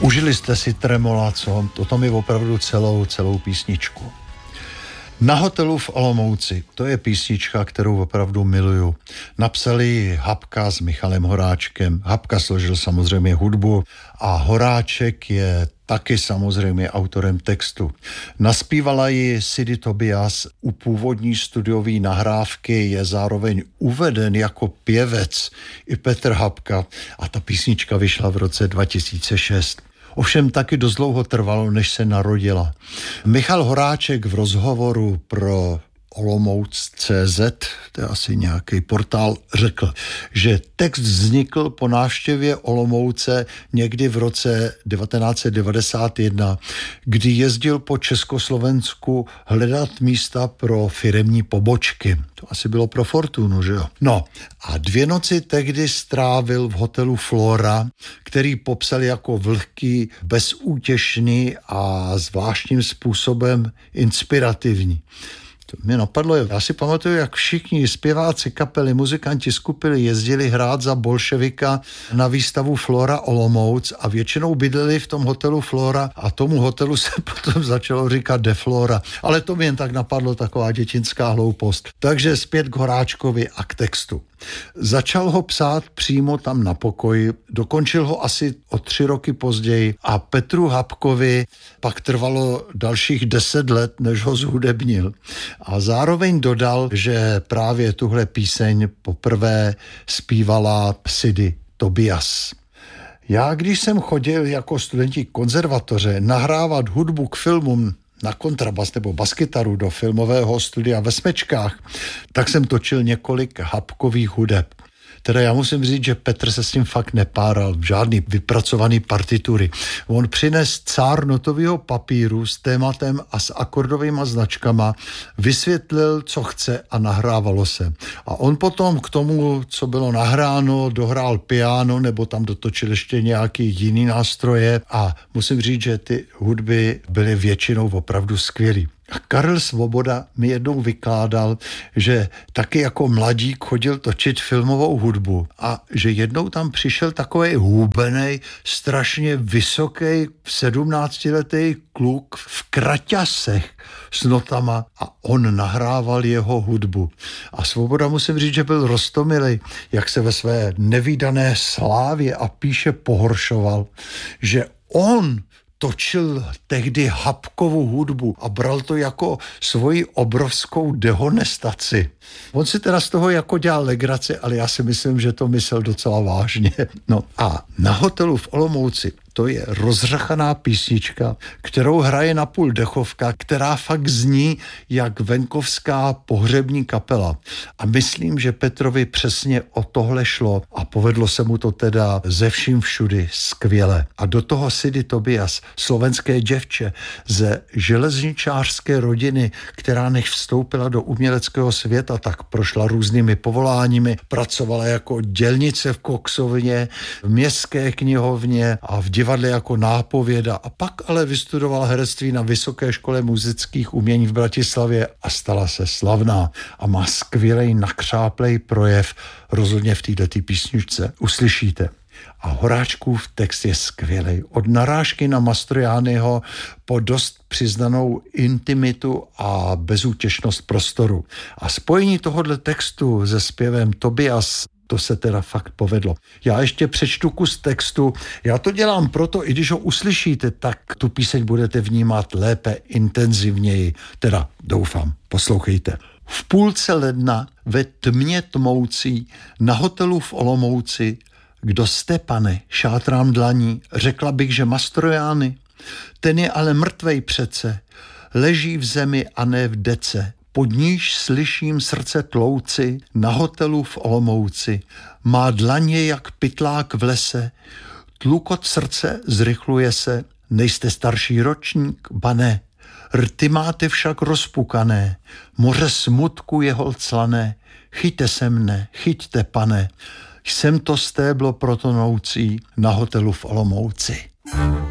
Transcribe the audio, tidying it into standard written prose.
Užili jste si Tremola, co? To mi opravdu celou písničku. Na hotelu v Olomouci, to je písnička, kterou opravdu miluju. Napsali ji Habka s Michalem Horáčkem. Habka složil samozřejmě hudbu a Horáček je taky samozřejmě autorem textu. Naspívala ji Sidi Tobias, u původní studiové nahrávky je zároveň uveden jako pěvec i Petr Habka a ta písnička vyšla v roce 2006. Ovšem taky dost dlouho trvalo, než se narodila. Michal Horáček v rozhovoru pro Olomouc.cz, to je asi nějaký portál, řekl, že text vznikl po návštěvě Olomouce někdy v roce 1991, kdy jezdil po Československu hledat místa pro firemní pobočky. To asi bylo pro Fortunu, že jo? No a 2 noci tehdy strávil v hotelu Flora, který popsal jako vlhký, bezútěšný a zvláštním způsobem inspirativní. Mě napadlo, já si pamatuju, jak všichni zpěváci, kapely, muzikanti, skupiny jezdili hrát za bolševika na výstavu Flora Olomouc a většinou bydleli v tom hotelu Flora a tomu hotelu se potom začalo říkat De Flora. Ale to mi jen tak napadlo, taková dětinská hloupost. Takže zpět k Horáčkovi a k textu. Začal ho psát přímo tam na pokoji, dokončil ho asi o 3 roky později a Petru Habkovi pak trvalo dalších 10 let, než ho zhudebnil. A zároveň dodal, že právě tuhle píseň poprvé zpívala Sidi Tobias. Já, když jsem chodil jako studenti konzervatoře nahrávat hudbu k filmům na kontrabas nebo baskytaru do filmového studia ve Smečkách, tak jsem točil několik Habkových hudeb. Teda já musím říct, že Petr se s tím fakt nepáral, žádný vypracovaný partitury. On přines cár notového papíru s tématem a s akordovými značkama, vysvětlil, co chce a nahrávalo se. A on potom k tomu, co bylo nahráno, dohrál piano nebo tam dotočil ještě nějaký jiný nástroje a musím říct, že ty hudby byly většinou opravdu skvělý. A Karel Svoboda mi jednou vykládal, že taky jako mladík chodil točit filmovou hudbu a že jednou tam přišel takovej hubenej, strašně vysoký 17letý kluk v kraťasech s notama a on nahrával jeho hudbu. A Svoboda, musím říct, že byl roztomilej, jak se ve své nevídané slávě a píše pohoršoval, že on točil tehdy Habkovu hudbu a bral to jako svoji obrovskou dehonestaci. On si teda z toho jako dělal legraci, ale já si myslím, že to myslel docela vážně. No a na hotelu v Olomouci to je rozřachaná písnička, kterou hraje napůl dechovka, která fakt zní jak venkovská pohřební kapela. A myslím, že Petrovi přesně o tohle šlo a povedlo se mu to teda ze vším všudy skvěle. A do toho Sidi Tobias, slovenské děvče ze železničářské rodiny, která než vstoupila do uměleckého světa, tak prošla různými povoláními, pracovala jako dělnice v koksovně, v městské knihovně a v divadle jako nápověda a pak ale vystudovala herectví na Vysoké škole muzických umění v Bratislavě a stala se slavná a má skvělej nakřáplej projev rozhodně v této písničce. Uslyšíte. A Horáčkův text je skvělej. Od narážky na Mastrojányho po dost přiznanou intimitu a bezútěšnost prostoru. A spojení tohohle textu se zpěvem Tobias, to se teda fakt povedlo. Já ještě přečtu kus textu. Já to dělám proto, i když ho uslyšíte, tak tu píseň budete vnímat lépe, intenzivněji. Teda doufám, poslouchejte. V půlce ledna ve tmě tmoucí na hotelu v Olomouci, kdo jste, pane, šátrám dlaní, řekla bych, že Mastrojány. Ten je ale mrtvej přece, leží v zemi a ne v dece. Pod níž slyším srdce tlouci na hotelu v Olomouci. Má dlaně jak pytlák v lese, tlukot srdce zrychluje se, nejste starší ročník, ba ne. Rty máte však rozpukané, moře smutku je holclané, chyťte se mne, chyťte, pane. Jsem to stéblo protonoucí na hotelu v Olomouci.